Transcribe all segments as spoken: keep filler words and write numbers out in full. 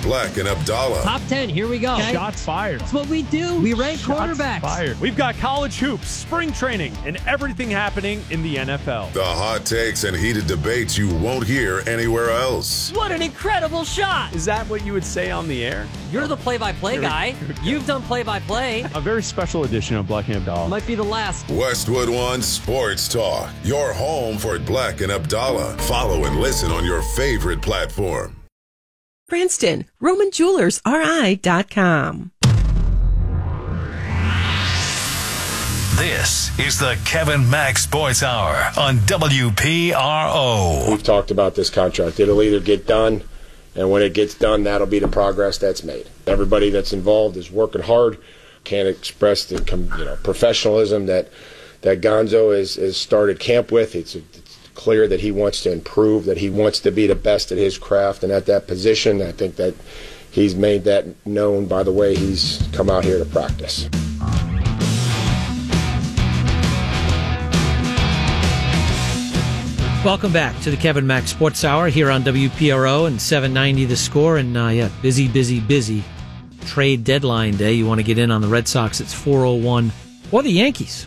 Black and Abdallah. Top ten, here we go. Okay. Shots fired. That's what we do. We rank Shots quarterbacks. Fired. We've got college hoops, spring training, and everything happening in the N F L. The hot takes and heated debates you won't hear anywhere else. What an incredible shot. Is that what you would say on the air? You're the play-by-play guy. You've done play-by-play. A very special edition of Black and Abdallah. Might be the last. Westwood One Sports Talk. Your home for Black and Abdallah. Follow and listen on your favorite platform. Cranston, Roman Jewelers R I dot com. This is the Kevin Mack Sports Hour on W P R O. We've talked about this contract. It'll either get done, and when it gets done, that'll be the progress that's made. Everybody that's involved is working hard. Can't express the you know professionalism that that Gonzo has, has started camp with. It's, it's clear that he wants to improve, that he wants to be the best at his craft and at that position. I think that he's made that known by the way he's come out here to practice. Welcome back to the Kevin Mack Sports Hour here on W P R O and seven ninety The Score. And uh, yeah, busy, busy, busy trade deadline day. You want to get in on the Red Sox, it's four oh one, or the Yankees.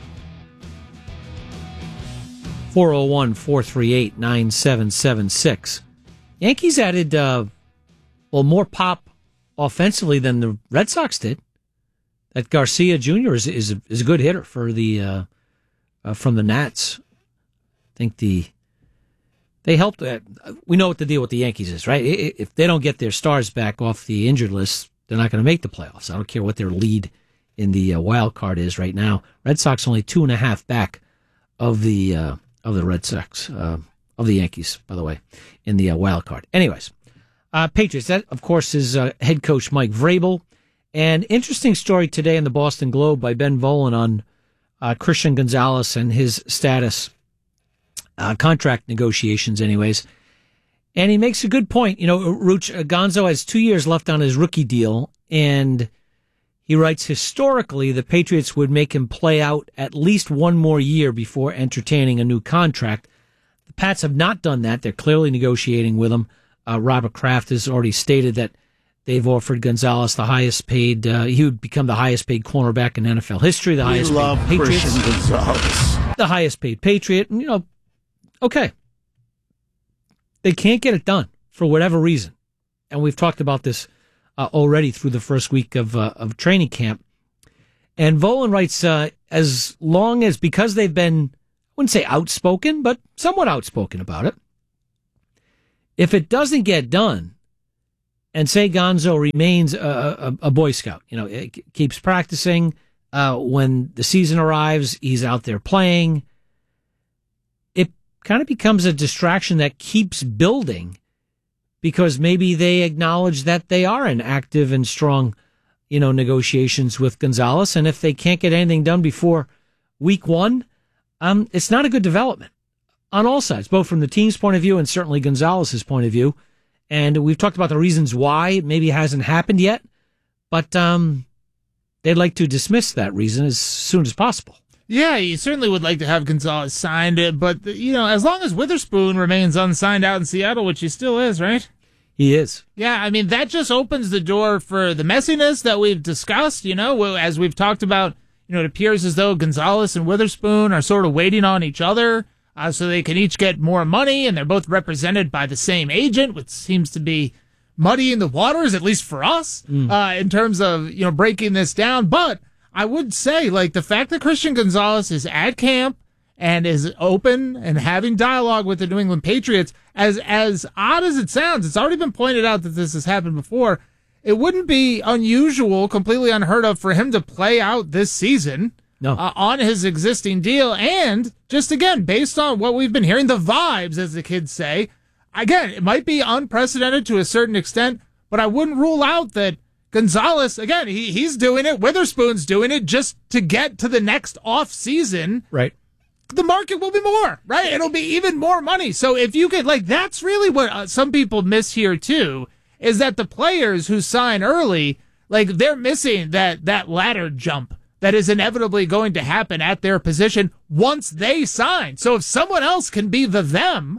four oh one, four three eight, nine seven seven six. Yankees added, uh, well, more pop offensively than the Red Sox did. That Garcia Junior is is a, is a good hitter for the uh, uh, from the Nats. I think the they helped. Uh, we know what the deal with the Yankees is, right? If they don't get their stars back off the injured list, they're not going to make the playoffs. I don't care what their lead in the uh, wild card is right now. Red Sox only two and a half back of the uh, of the Red Sox uh, of the Yankees, by the way, in the uh, wild card. Anyways, uh, Patriots. That of course is uh, head coach Mike Vrabel. An interesting story today in the Boston Globe by Ben Volen on uh, Christian Gonzalez and his status. Uh, contract negotiations, anyways. And he makes a good point. You know, Ruch, uh, Gonzo has two years left on his rookie deal, and he writes, historically, the Patriots would make him play out at least one more year before entertaining a new contract. The Pats have not done that. They're clearly negotiating with him. Uh, Robert Kraft has already stated that they've offered Gonzalez the highest paid, uh, he would become the highest paid cornerback in N F L history, the we highest love paid Patriots. Christian Gonzalez. The highest paid Patriot, and, you know, okay. They can't get it done for whatever reason. And we've talked about this uh, already through the first week of uh, of training camp. And Volen writes, uh, as long as, because they've been, I wouldn't say outspoken, but somewhat outspoken about it, if it doesn't get done, and say Gonzo remains a, a, a Boy Scout, you know, it keeps practicing, uh, when the season arrives, he's out there playing, kind of becomes a distraction that keeps building because maybe they acknowledge that they are in active and strong, you know, negotiations with Gonzalez. And if they can't get anything done before week one, um, it's not a good development on all sides, both from the team's point of view and certainly Gonzalez's point of view. And we've talked about the reasons why it maybe hasn't happened yet, but um, they'd like to dismiss that reason as soon as possible. Yeah, you certainly would like to have Gonzalez signed, but, you know, as long as Witherspoon remains unsigned out in Seattle, which he still is, right? He is. Yeah, I mean, that just opens the door for the messiness that we've discussed, you know, as we've talked about. You know, it appears as though Gonzalez and Witherspoon are sort of waiting on each other uh, so they can each get more money, and they're both represented by the same agent, which seems to be muddying the waters, at least for us, mm. uh, in terms of, you know, breaking this down. But I would say, like, the fact that Christian Gonzalez is at camp and is open and having dialogue with the New England Patriots, as as odd as it sounds, it's already been pointed out that this has happened before. It wouldn't be unusual, completely unheard of, for him to play out this season no. uh, on his existing deal. And just, again, based on what we've been hearing, the vibes, as the kids say, again, it might be unprecedented to a certain extent, but I wouldn't rule out that Gonzalez, again, he he's doing it. Witherspoon's doing it just to get to the next off season. Right. The market will be more, right? It'll be even more money. So if you could, like, that's really what uh, some people miss here too, is that the players who sign early, like, they're missing that that ladder jump that is inevitably going to happen at their position once they sign. So if someone else can be the them,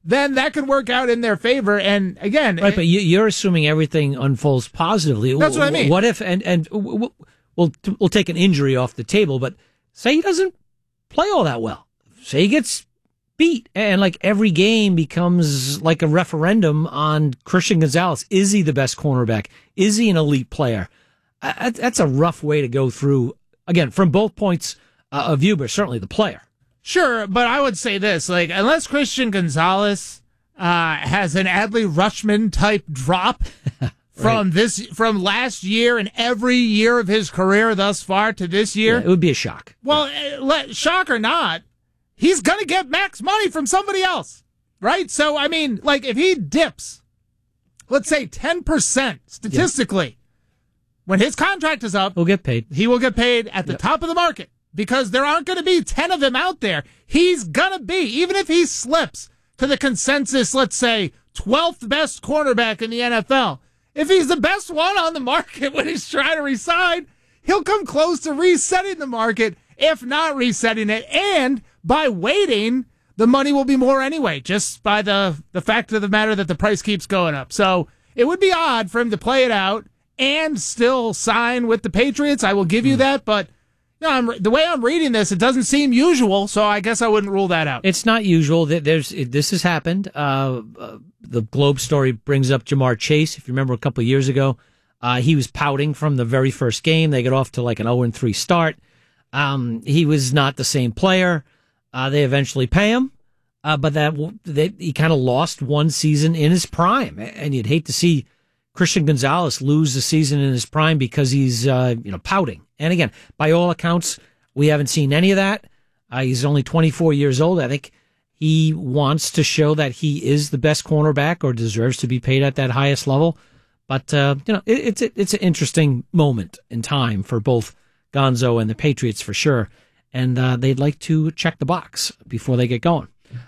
then that could work out in their favor. And again, right, but you, you're assuming everything unfolds positively. That's what I mean. What if, and, and we'll, we'll take an injury off the table, but say he doesn't play all that well. Say he gets beat, and like every game becomes like a referendum on Christian Gonzalez. Is he the best cornerback? Is he an elite player? Uh, that's a rough way to go through, again, from both points uh, of view, but certainly the player. Sure, but I would say this, like, unless Christian Gonzalez uh, has an Adley Rushman type drop from right. this, from last year and every year of his career thus far to this year. Yeah, it would be a shock. Well, yeah. uh, let, shock or not, he's going to get max money from somebody else, right? So, I mean, like, if he dips, let's say ten percent statistically, yeah. when his contract is up, he'll get paid. He will get paid at the yep. top of the market. Because there aren't going to be ten of him out there. He's going to be, even if he slips to the consensus, let's say, twelfth best cornerback in the N F L, if he's the best one on the market when he's trying to resign, he'll come close to resetting the market, if not resetting it. And by waiting, the money will be more anyway, just by the, the fact of the matter that the price keeps going up. So it would be odd for him to play it out and still sign with the Patriots. I will give you mm. that, but no, I'm, the way I'm reading this, it doesn't seem usual, so I guess I wouldn't rule that out. It's not usual. There's this has happened. Uh, uh, the Globe story brings up Jamar Chase. If you remember a couple of years ago, uh, he was pouting from the very first game. They got off to like an oh and three start. Um, he was not the same player. Uh, they eventually pay him, uh, but that they, he kind of lost one season in his prime, and you'd hate to see Christian Gonzalez lose a season in his prime because he's uh, you know pouting. And again, by all accounts, we haven't seen any of that. Uh, he's only twenty-four years old. I think he wants to show that he is the best cornerback or deserves to be paid at that highest level. But uh, you know, it, it's a, it's an interesting moment in time for both Gonzo and the Patriots for sure. And uh, they'd like to check the box before they get going.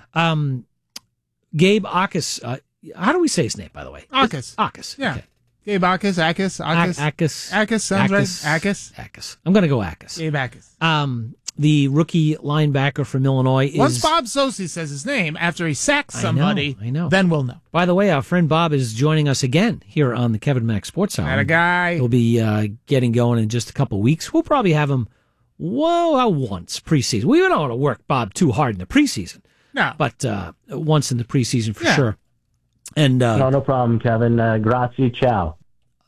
Um, Gabe Akis, uh, how do we say his name, by the way? Akis. Akis. Yeah. Okay. Gabe Akis, Akis, Akis. Akis. Akis sounds Akis. right. Akis. Akis. I'm going to go Akis. Gabe Akis. Um, the rookie linebacker from Illinois is... Once Bob Socci says his name after he sacks somebody, I know, I know. then we'll know. By the way, our friend Bob is joining us again here on the Kevin Mack Sports Hour. That a guy. He'll be uh, getting going in just a couple of weeks. We'll probably have him, whoa, uh, once preseason. We don't want to work Bob too hard in the preseason. No. But uh, once in the preseason for yeah. sure. And uh, no, no problem, Kevin. Uh, grazie, ciao.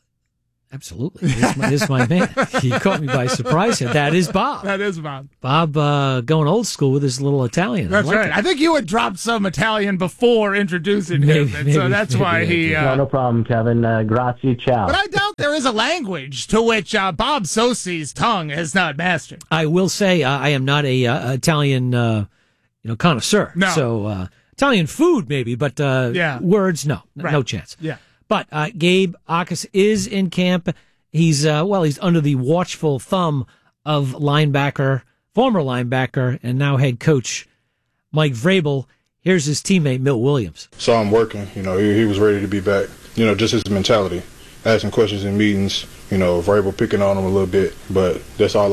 Absolutely. This is my, this is my man. He caught me by surprise here. That is Bob. That is Bob. Bob uh, going old school with his little Italian. That's I like right. it. I think you had dropped some Italian before introducing maybe, him, and maybe, so that's maybe why he... Uh, no, no problem, Kevin. Uh, grazie, ciao. But I doubt there is a language to which uh, Bob Socci's tongue has not mastered. I will say uh, I am not a uh, Italian uh, you know, connoisseur. No. So uh, Italian food maybe, but uh, yeah. words, no. Right. No chance. Yeah. But uh, Gabe Akis is in camp. He's, uh, well, he's under the watchful thumb of linebacker, former linebacker, and now head coach Mike Vrabel. Here's his teammate, Milt Williams. Saw him working. You know, he, he was ready to be back. You know, just his mentality. Asking questions in meetings, you know, Vrabel picking on him a little bit, but that's all